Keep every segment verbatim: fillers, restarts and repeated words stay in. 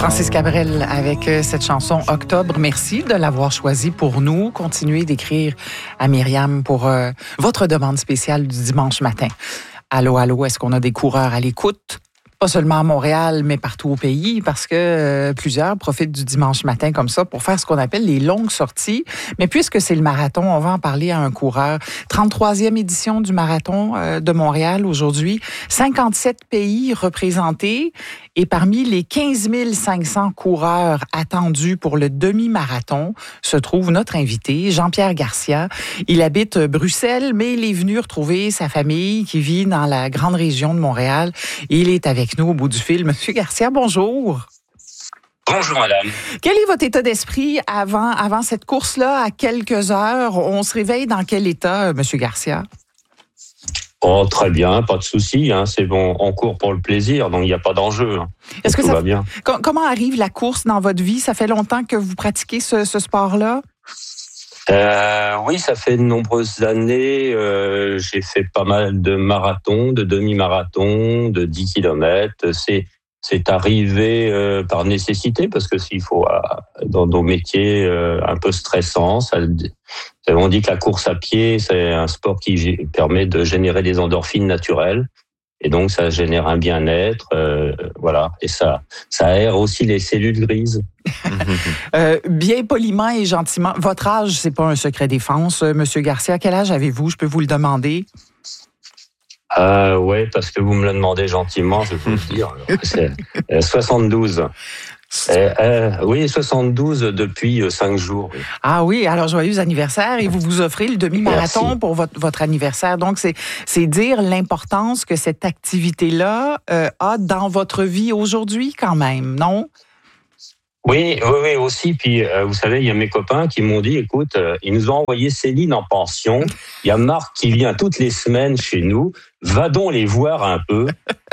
Francis Cabrel avec cette chanson Octobre. Merci de l'avoir choisie pour nous. Continuez d'écrire à Myriam pour euh, votre demande spéciale du dimanche matin. Allô, allô, est-ce qu'on a des coureurs à l'écoute? Pas seulement à Montréal, mais partout au pays, parce que euh, plusieurs profitent du dimanche matin comme ça pour faire ce qu'on appelle les longues sorties. Mais puisque c'est le marathon, on va en parler à un coureur. trente-troisième édition du marathon euh, de Montréal aujourd'hui. cinquante-sept pays représentés. Et parmi les quinze mille cinq cents coureurs attendus pour le demi-marathon se trouve notre invité, Jean-Pierre Garcia. Il habite Bruxelles, mais il est venu retrouver sa famille qui vit dans la grande région de Montréal. Et il est avec nous au bout du fil. Monsieur Garcia, bonjour. Bonjour, madame. Quel est votre état d'esprit avant, avant cette course-là, à quelques heures? On se réveille dans quel état, monsieur Garcia? Oh, très bien, pas de souci. Hein, c'est bon, on court pour le plaisir, donc il n'y a pas d'enjeu. Hein. Est-ce que tout ça, va bien. Com- comment arrive la course dans votre vie? Ça fait longtemps que vous pratiquez ce, ce sport-là? Euh, oui, ça fait de nombreuses années. Euh, j'ai fait pas mal de marathons, de demi-marathons, de dix kilomètres. C'est c'est arrivé euh, par nécessité parce que s'il faut euh, dans nos métiers euh, un peu stressants, ça, on dit que la course à pied c'est un sport qui permet de générer des endorphines naturelles et donc ça génère un bien-être, euh, voilà, et ça ça aère aussi les cellules grises. euh, bien poliment et gentiment, votre âge c'est pas un secret défense, monsieur Garcia. Quel âge avez-vous? Je peux vous le demander. Euh, ouais, parce que vous me le demandez gentiment, je peux vous le dire. Alors, c'est euh, soixante-douze. Euh, euh, oui, soixante-douze depuis euh, cinq jours. Oui. Ah oui, alors joyeux anniversaire et vous vous offrez le demi-marathon Merci. Pour votre, votre anniversaire. Donc, c'est, c'est dire l'importance que cette activité-là euh, a dans votre vie aujourd'hui quand même, non? Oui, oui, oui, aussi. Puis, euh, vous savez, il y a mes copains qui m'ont dit, écoute, euh, ils nous ont envoyé Céline en pension. Il y a Marc qui vient toutes les semaines chez nous. Va donc les voir un peu.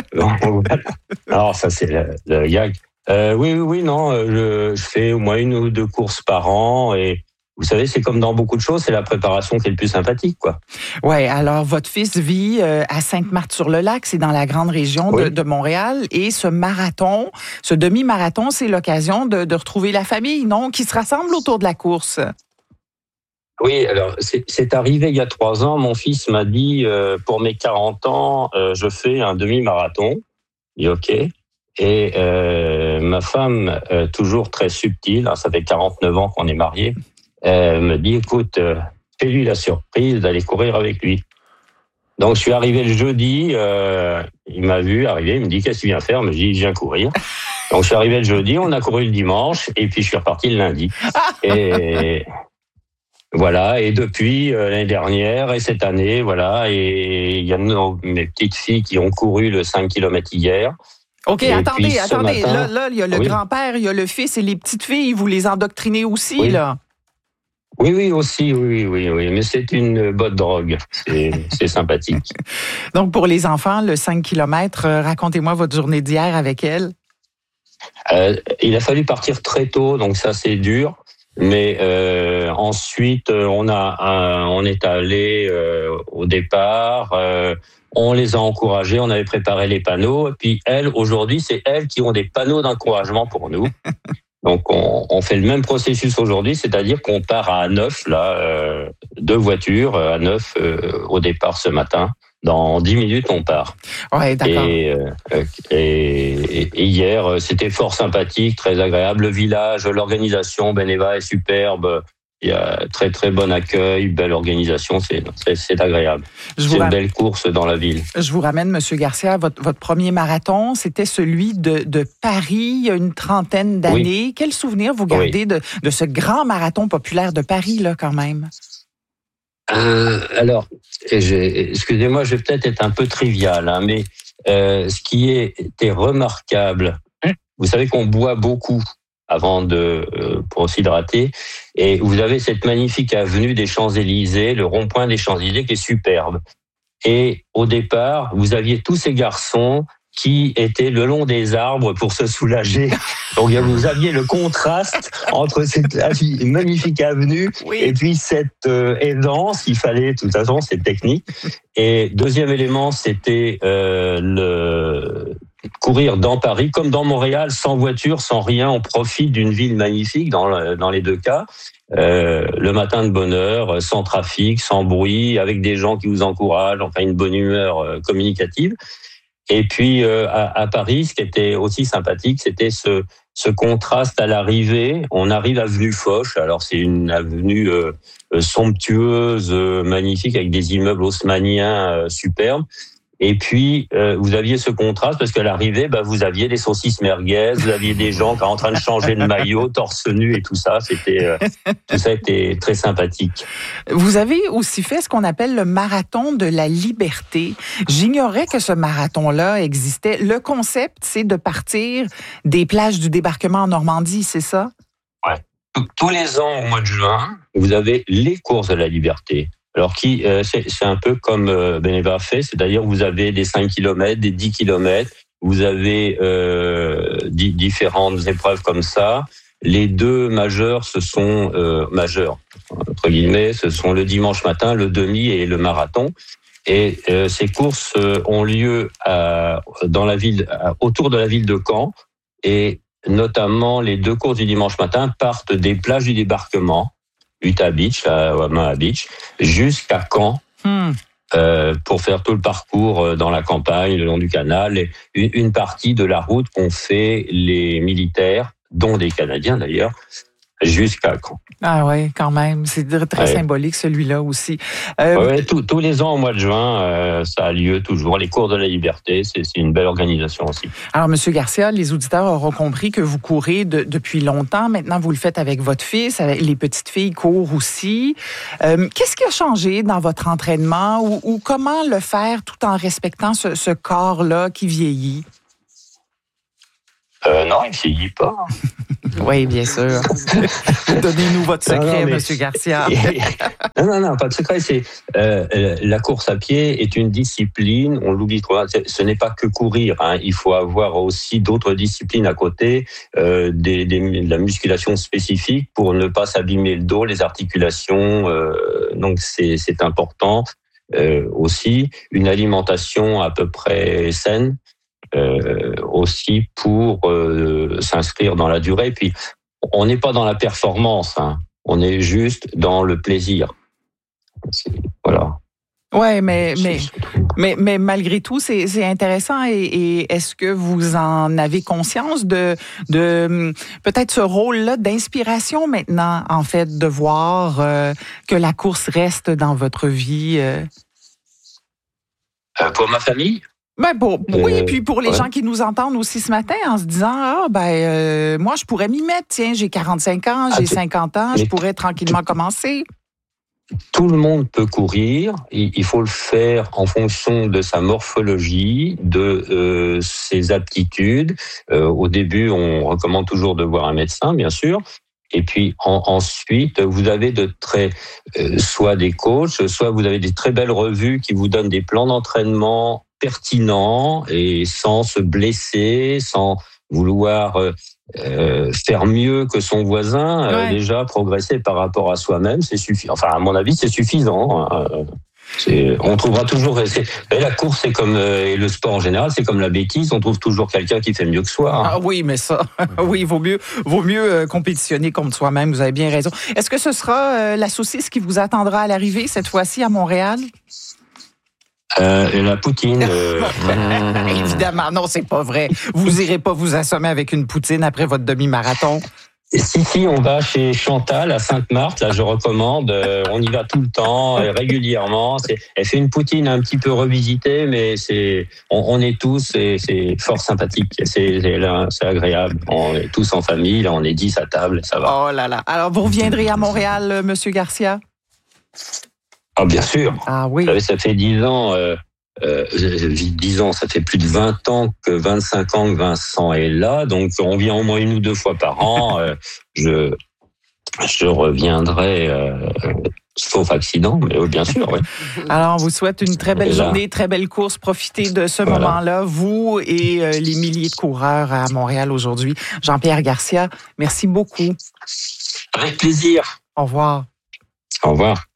Alors, ça, c'est le, le gag. Euh, oui, oui, oui, non, je, je fais au moins une ou deux courses par an et vous savez, c'est comme dans beaucoup de choses, c'est la préparation qui est le plus sympathique, quoi. Ouais, alors votre fils vit euh, à Sainte-Marthe-sur-le-Lac, c'est dans la grande région de, oui. de Montréal, et ce marathon, ce demi-marathon, c'est l'occasion de, de retrouver la famille, non, qui se rassemble autour de la course. Oui, alors c'est, c'est arrivé il y a trois ans. Mon fils m'a dit euh, pour mes quarante ans, euh, je fais un demi-marathon. Il dit ok. Et euh, ma femme, euh, toujours très subtile, hein, ça fait quarante-neuf ans qu'on est mariés. Elle me dit, écoute, euh, fais-lui la surprise d'aller courir avec lui. Donc, je suis arrivé le jeudi, euh, il m'a vu arriver, il me dit, qu'est-ce que tu viens faire? Je me dis, je viens courir. Donc, je suis arrivé le jeudi, on a couru le dimanche, et puis je suis reparti le lundi. Et voilà, et depuis euh, l'année dernière, et cette année, voilà, et il y a nos, mes petites filles qui ont couru le cinq kilomètres hier. OK, et attendez, attendez, matin, là, là, il y a le oui. grand-père, il y a le fils et les petites filles, vous les endoctrinez aussi, oui. là? Oui, oui, aussi, oui, oui, oui, mais c'est une bonne drogue, c'est, c'est sympathique. Donc, pour les enfants, le cinq kilomètres, euh, racontez-moi votre journée d'hier avec elle. Euh, il a fallu partir très tôt, donc ça, c'est dur. Mais euh, ensuite, on a, un, on est allé euh, au départ, euh, on les a encouragés, on avait préparé les panneaux. Et puis elles, aujourd'hui, c'est elles qui ont des panneaux d'encouragement pour nous. Donc on, on fait le même processus aujourd'hui, c'est-à-dire qu'on part à neuf, là, euh, deux voitures à neuf euh, au départ ce matin. Dans dix minutes, on part. Ouais, d'accord. Et, euh, et, et hier, c'était fort sympathique, très agréable. Le village, l'organisation, Beneva est superbe. Il y a très très bon accueil, belle organisation, c'est c'est, c'est agréable. Je c'est une ram... belle course dans la ville. Je vous ramène, Monsieur Garcia, votre, votre premier marathon, c'était celui de, de Paris, il y a une trentaine d'années. Oui. Quel souvenir vous gardez oui. de, de ce grand marathon populaire de Paris, là, quand même? Euh, alors, j'ai, excusez-moi, je vais peut-être être un peu trivial, hein, mais euh, ce qui était remarquable, vous savez qu'on boit beaucoup avant de euh, pour s'hydrater, et vous avez cette magnifique avenue des Champs-Élysées, le rond-point des Champs-Élysées qui est superbe. Et au départ, vous aviez tous ces garçons qui étaient le long des arbres pour se soulager. Donc vous aviez le contraste entre cette magnifique avenue oui. et puis cette euh, aisance. Il fallait, de toute façon, c'est technique. Et deuxième élément, c'était euh, le courir dans Paris comme dans Montréal, sans voiture, sans rien. On profite d'une ville magnifique dans, dans les deux cas. Euh, le matin de bonne heure, sans trafic, sans bruit, avec des gens qui vous encouragent, enfin une bonne humeur euh, communicative. Et puis euh, à, à Paris, ce qui était aussi sympathique, c'était ce, ce contraste à l'arrivée. On arrive à avenue Foch. Alors c'est une avenue euh, somptueuse, euh, magnifique, avec des immeubles haussmanniens euh, superbes. Et puis, euh, vous aviez ce contraste parce qu'à l'arrivée, bah, vous aviez des saucisses merguez, vous aviez des gens qui étaient en train de changer de maillot, torse nu et tout ça. C'était, euh, tout ça était très sympathique. Vous avez aussi fait ce qu'on appelle le marathon de la liberté. J'ignorais que ce marathon-là existait. Le concept, c'est de partir des plages du débarquement en Normandie, c'est ça? Ouais. Tous les ans, au mois de juin, vous avez les courses de la liberté. Alors qui euh, c'est, c'est un peu comme euh, Beneva fait, c'est-à-dire vous avez des cinq kilomètres, des dix kilomètres, vous avez euh, di- différentes épreuves comme ça. Les deux majeurs, ce sont euh, majeurs entre guillemets, ce sont le dimanche matin, le demi et le marathon. Et euh, ces courses euh, ont lieu à, dans la ville, à, autour de la ville de Caen, et notamment les deux courses du dimanche matin partent des plages du débarquement. Utah Beach, à Omaha Beach, jusqu'à Caen, hmm. euh, pour faire tout le parcours dans la campagne, le long du canal, et une, une partie de la route qu'ont fait les militaires, dont des Canadiens d'ailleurs, jusqu'à Caen. Ah oui, quand même. C'est très ouais. symbolique, celui-là aussi. Euh... Oui, tous les ans, au mois de juin, euh, ça a lieu toujours. Les cours de la liberté, c'est, c'est une belle organisation aussi. Alors, M. Garcia, les auditeurs auront compris que vous courez de, depuis longtemps. Maintenant, vous le faites avec votre fils. Les petites filles courent aussi. Euh, qu'est-ce qui a changé dans votre entraînement ou, ou comment le faire tout en respectant ce, ce corps-là qui vieillit? Euh, non, il ne vieillit pas. Oui, bien sûr. Donnez-nous votre secret, M. Garcia. non, non, non, pas de secret. C'est euh, la course à pied est une discipline. On l'oublie trop. Ce n'est pas que courir. Hein. Il faut avoir aussi d'autres disciplines à côté, euh, des, des, de la musculation spécifique pour ne pas s'abîmer le dos, les articulations. Euh, donc c'est, c'est important. Euh, aussi, une alimentation à peu près saine. Euh, aussi pour euh, s'inscrire dans la durée. Et puis, on n'est pas dans la performance, hein. On est juste dans le plaisir. C'est, voilà. Ouais, mais mais mais mais malgré tout, c'est c'est intéressant. Et, et est-ce que vous en avez conscience de de peut-être ce rôle-là d'inspiration maintenant, en fait, de voir euh, que la course reste dans votre vie? Euh... Euh, pour ma famille. Ben pour, oui, et puis pour les ouais. gens qui nous entendent aussi ce matin en se disant ah ben euh, moi je pourrais m'y mettre, tiens, j'ai quarante-cinq ans, j'ai ah, cinquante ans, je pourrais tranquillement tout, commencer. Tout le monde peut courir, il faut le faire en fonction de sa morphologie, de euh, ses aptitudes. Euh, au début, on recommande toujours de voir un médecin, bien sûr. Et puis en, ensuite, vous avez de très euh, soit des coachs, soit vous avez des très belles revues qui vous donnent des plans d'entraînement pertinent et sans se blesser, sans vouloir euh, faire mieux que son voisin, ouais. euh, déjà progresser par rapport à soi-même, c'est suffisant. Enfin, à mon avis, c'est suffisant. Hein. C'est, on trouvera toujours. C'est, la course, c'est comme euh, et le sport en général, c'est comme la bêtise. On trouve toujours quelqu'un qui fait mieux que soi. Hein. Ah oui, mais ça, oui, il vaut mieux, vaut mieux euh, compétitionner contre soi-même. Vous avez bien raison. Est-ce que ce sera euh, la saucisse qui vous attendra à l'arrivée cette fois-ci à Montréal? Euh, et la poutine. Euh... Évidemment, non, c'est pas vrai. Vous irez pas vous assommer avec une poutine après votre demi-marathon. Si, si, on va chez Chantal à Sainte-Marthe, là je recommande, euh, on y va tout le temps, euh, régulièrement. C'est, elle fait une poutine un petit peu revisitée, mais c'est, on, on est tous, c'est, c'est fort sympathique, c'est, c'est, là, c'est agréable. On est tous en famille, là on est dix à table, ça va. Oh là là. Alors vous reviendrez à Montréal, euh, Monsieur Garcia? Ah bien sûr. Ah oui. Ça, ça fait dix ans. Euh, Euh, dix ans, ça fait plus de vingt ans que vingt-cinq ans que Vincent est là, donc on vient au moins une ou deux fois par an. Euh, je je reviendrai, euh, sauf accident, mais euh, bien sûr. Oui. Alors, on vous souhaite une très belle là, journée, très belle course. Profitez de ce voilà. moment-là, vous et euh, les milliers de coureurs à Montréal aujourd'hui. Jean-Pierre Garcia, merci beaucoup. Avec plaisir. Au revoir. Au revoir.